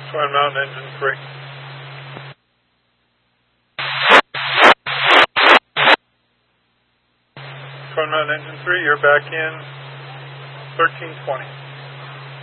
Twin Mountain engine 3. Twin Mountain engine 3, you're back in 1320.